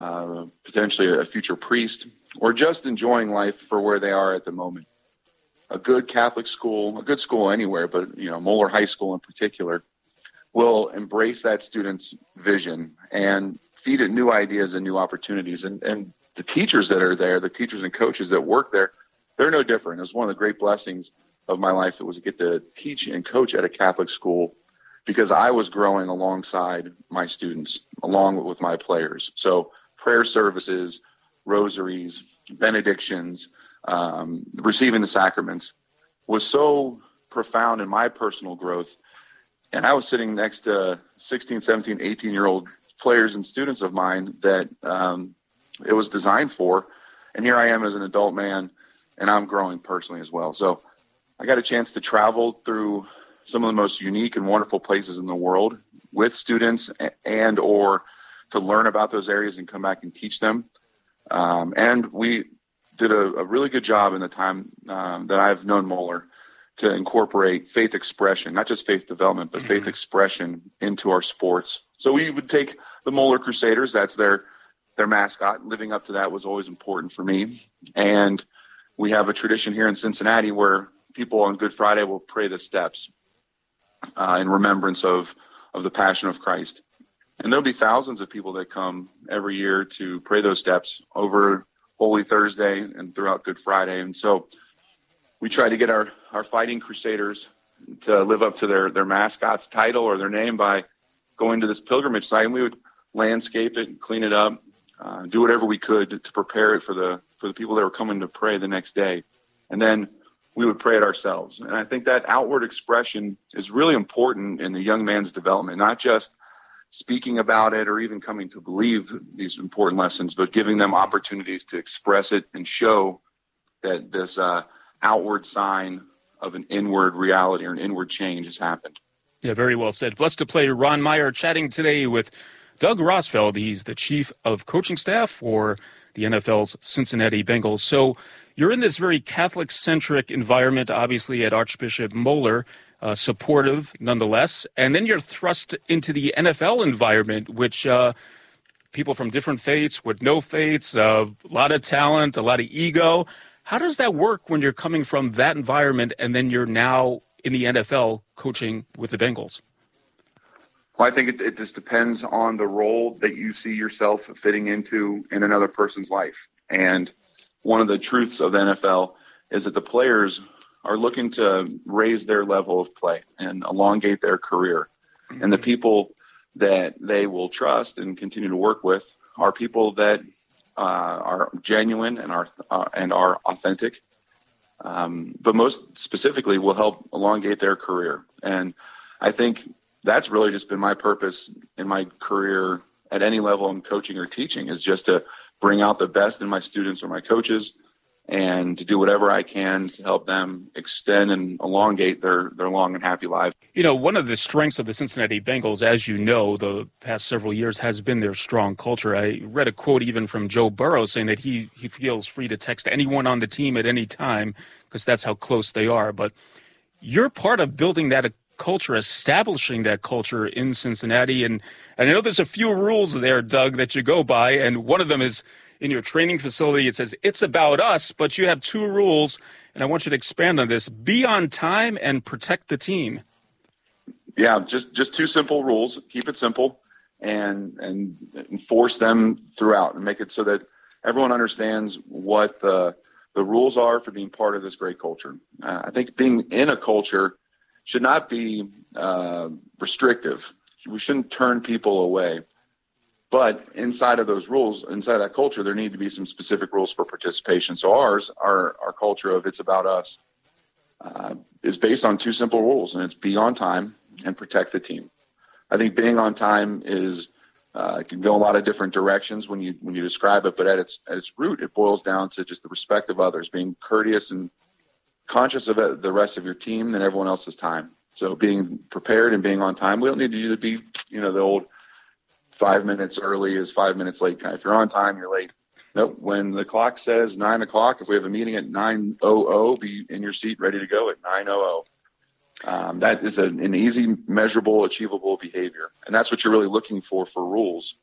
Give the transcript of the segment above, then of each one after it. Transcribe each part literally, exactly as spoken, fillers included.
uh, potentially a future priest, or just enjoying life for where they are at the moment. A good Catholic school, a good school anywhere, but you know, Moeller High School in particular, will embrace that student's vision and feed it new ideas and new opportunities. And, and the teachers that are there, the teachers and coaches that work there, they're no different. It was one of the great blessings of my life. It was to get to teach and coach at a Catholic school because I was growing alongside my students, along with my players. So prayer services, rosaries, benedictions, um, receiving the sacraments was so profound in my personal growth. And I was sitting next to sixteen, seventeen, eighteen-year-old players and students of mine that um, it was designed for. And here I am as an adult man, and I'm growing personally as well. So I got a chance to travel through some of the most unique and wonderful places in the world with students and or to learn about those areas and come back and teach them. Um, and we did a, a really good job in the time um, that I've known Moeller to incorporate faith expression, not just faith development, but mm-hmm. faith expression into our sports. So we would take the Moeller Crusaders, that's their their mascot. Living up to that was always important for me. And we have a tradition here in Cincinnati where people on Good Friday will pray the steps uh, in remembrance of, of the Passion of Christ. And there'll be thousands of people that come every year to pray those steps over Holy Thursday and throughout Good Friday. And so we try to get our, our fighting Crusaders to live up to their, their mascot's title or their name by going to this pilgrimage site. And we would landscape it, clean it up, uh, do whatever we could to, to prepare it for the for the people that were coming to pray the next day. And then we would pray it ourselves. And I think that outward expression is really important in the young man's development, not just speaking about it or even coming to believe these important lessons, but giving them opportunities to express it and show that this uh, outward sign of an inward reality or an inward change has happened. Yeah, very well said. Blessed to play Ron Meyer chatting today with Doug Rosfeld. He's the chief of coaching staff for the N F L's Cincinnati Bengals. So you're in this very Catholic-centric environment, obviously, at Archbishop Moeller, uh, supportive nonetheless. And then you're thrust into the N F L environment, which uh, people from different faiths, with no faiths, uh, a lot of talent, a lot of ego. How does that work when you're coming from that environment and then you're now in the N F L coaching with the Bengals? Well, I think it, it just depends on the role that you see yourself fitting into in another person's life. And one of the truths of the N F L is that the players are looking to raise their level of play and elongate their career. Mm-hmm. And the people that they will trust and continue to work with are people that uh, are genuine and are uh, and are authentic, um, but most specifically will help elongate their career. And I think that's really just been my purpose in my career at any level I'm coaching or teaching, is just to bring out the best in my students or my coaches and to do whatever I can to help them extend and elongate their, their long and happy lives. You know, one of the strengths of the Cincinnati Bengals, as you know, the past several years has been their strong culture. I read a quote even from Joe Burrow saying that he, he feels free to text anyone on the team at any time because that's how close they are. But you're part of building that culture, establishing that culture in Cincinnati. And, and I know there's a few rules there, Doug, that you go by. And one of them is in your training facility, it says, it's about us, but you have two rules. And I want you to expand on this. Be on time and protect the team. Yeah, just, just two simple rules. Keep it simple and, and enforce them throughout and make it so that everyone understands what the, the rules are for being part of this great culture. Uh, I think being in a culture should not be uh, restrictive. We shouldn't turn people away. But inside of those rules, inside that culture, there need to be some specific rules for participation. So ours, our, our culture of It's About Us, uh, is based on two simple rules, and it's be on time and protect the team. I think being on time is uh, it can go a lot of different directions when you when you describe it, but at its at its root, it boils down to just the respect of others, being courteous and conscious of it, the rest of your team and everyone else's time. So being prepared and being on time. We don't need you to be, you know, the old five minutes early is five minutes late kind. If you're on time, you're late. Nope. When the clock says nine o'clock, if we have a meeting at nine oh, be in your seat ready to go at nine oh. Um, that is an, an easy, measurable, achievable behavior. And that's what you're really looking for for rules.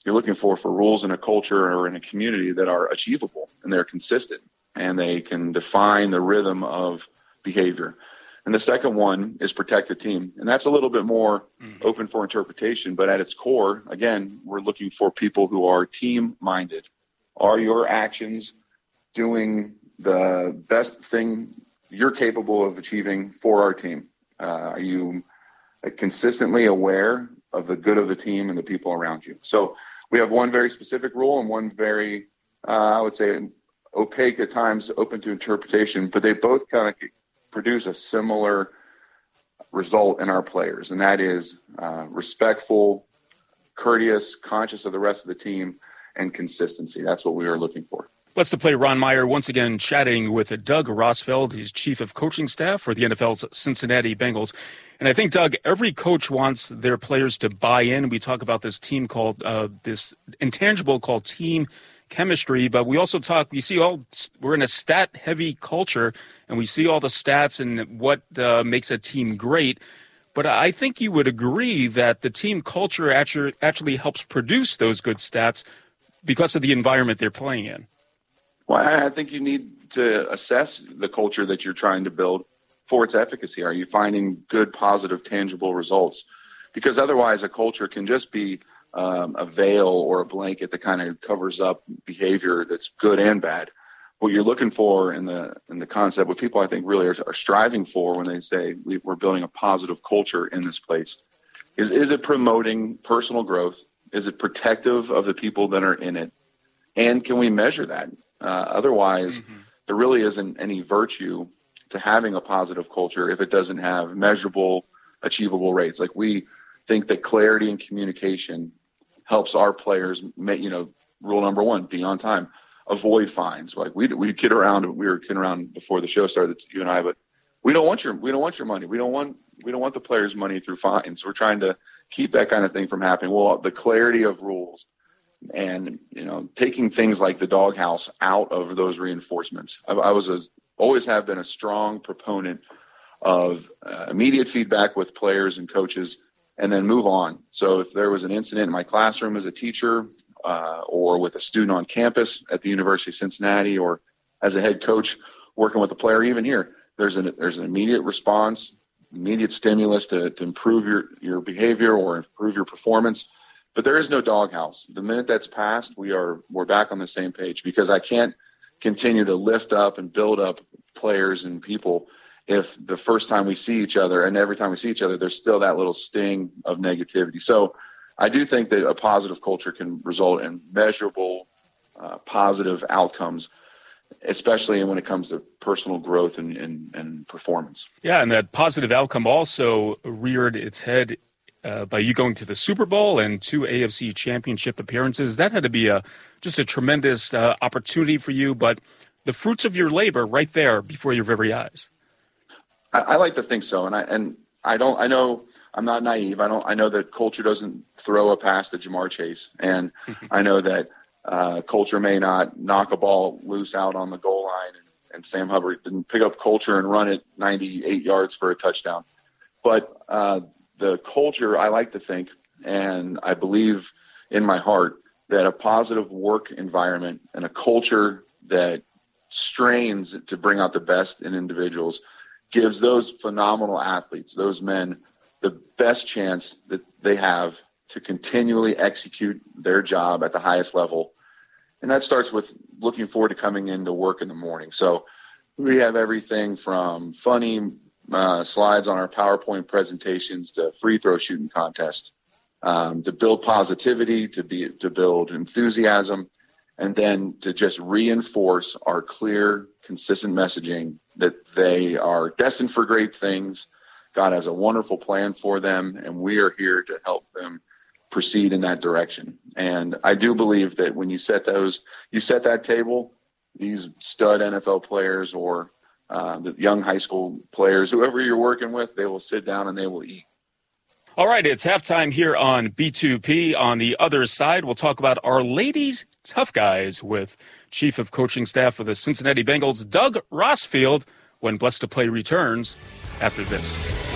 you're looking for for rules in a culture or in a community that are achievable and they're consistent and they can define the rhythm of behavior. And the second one is protect the team. And that's a little bit more mm-hmm. open for interpretation. But at its core, again, we're looking for people who are team-minded. Are your actions doing the best thing you're capable of achieving for our team? Uh, are you consistently aware of the good of the team and the people around you? So we have one very specific rule and one very, uh, I would say, opaque at times, open to interpretation. But they both kind of produce a similar result in our players, and that is uh, respectful, courteous, conscious of the rest of the team, and consistency. That's what we are looking for. Let's to play Ron Meyer once again chatting with Doug Rosfeld. He's chief of coaching staff for the N F L's Cincinnati Bengals. And I think, Doug, every coach wants their players to buy in. We talk about this team called, uh, this intangible called team chemistry, but we also talk, we see all, we're in a stat-heavy culture, and we see all the stats and what uh, makes a team great. But I think you would agree that the team culture actually, actually helps produce those good stats because of the environment they're playing in. Well, I think you need to assess the culture that you're trying to build for its efficacy. Are you finding good, positive, tangible results? Because otherwise a culture can just be Um, a veil or a blanket that kind of covers up behavior that's good and bad. What you're looking for in the in the concept, what people I think really are, are striving for when they say we, we're building a positive culture in this place, is is it promoting personal growth? Is it protective of the people that are in it? And can we measure that? Uh, otherwise, mm-hmm. there really isn't any virtue to having a positive culture if it doesn't have measurable, achievable rates. Like we think that clarity and communication helps our players make, you know, rule number one, be on time, avoid fines. Like we we kid around, we were kidding around before the show started, you and I, but we don't want your we don't want your money. We don't want we don't want the players' money through fines. We're trying to keep that kind of thing from happening. Well, the clarity of rules and, you know, taking things like the doghouse out of those reinforcements. I, I was a always have been a strong proponent of uh, immediate feedback with players and coaches, and then move on. So if there was an incident in my classroom as a teacher uh, or with a student on campus at the University of Cincinnati or as a head coach working with a player, even here, there's an there's an immediate response, immediate stimulus to, to improve your, your behavior or improve your performance. But there is no doghouse. The minute that's passed, we are we're back on the same page, because I can't continue to lift up and build up players and people if the first time we see each other and every time we see each other, there's still that little sting of negativity. So I do think that a positive culture can result in measurable, uh, positive outcomes, especially when it comes to personal growth and, and, and performance. Yeah, and that positive outcome also reared its head uh, by you going to the Super Bowl and two A F C championship appearances. That had to be a just a tremendous uh, opportunity for you, but the fruits of your labor right there before your very eyes. I, I like to think so, and I and I don't. I know I'm not naive. I don't. I know that culture doesn't throw a pass to Jamar Chase, and I know that uh, culture may not knock a ball loose out on the goal line, and, and Sam Hubbard didn't pick up culture and run it ninety-eight yards for a touchdown. But uh, the culture, I like to think, and I believe in my heart, that a positive work environment and a culture that strains to bring out the best in individuals gives those phenomenal athletes, those men, the best chance that they have to continually execute their job at the highest level. And that starts with looking forward to coming into work in the morning. So we have everything from funny uh, slides on our PowerPoint presentations to free throw shooting contests, um, to build positivity, to be to build enthusiasm, and then to just reinforce our clear, consistent messaging that they are destined for great things. God has a wonderful plan for them, and we are here to help them proceed in that direction. And I do believe that when you set those, you set that table, these stud N F L players or uh, the young high school players, whoever you're working with, they will sit down and they will eat. All right, it's halftime here on B two P. On the other side, we'll talk about our ladies' tough guys with Chief of Coaching Staff for the Cincinnati Bengals, Doug Rosfeld, when Blessed to Play returns after this.